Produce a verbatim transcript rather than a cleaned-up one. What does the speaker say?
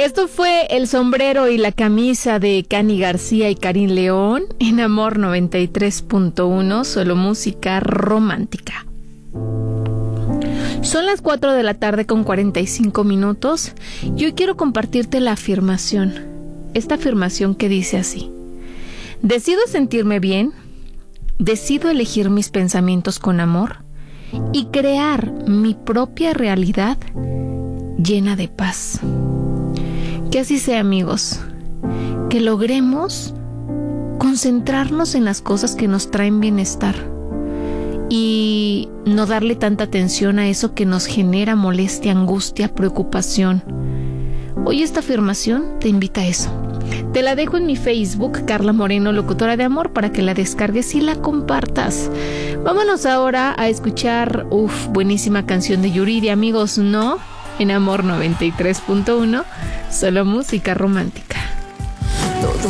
Esto fue El sombrero y la camisa de Cani García y Karin León en Amor noventa y tres punto uno, solo música romántica. Son las cuatro de la tarde con cuarenta y cinco minutos y hoy quiero compartirte la afirmación. Esta afirmación que dice así: decido sentirme bien, decido elegir mis pensamientos con amor y crear mi propia realidad llena de paz. Que así sea, amigos, que logremos concentrarnos en las cosas que nos traen bienestar y no darle tanta atención a eso que nos genera molestia, angustia, preocupación. Hoy esta afirmación te invita a eso. Te la dejo en mi Facebook, Carla Moreno, locutora de amor, para que la descargues y la compartas. Vámonos ahora a escuchar, uff, buenísima canción de Yuridia, amigos, ¿no? En Amor noventa y tres punto uno, solo música romántica.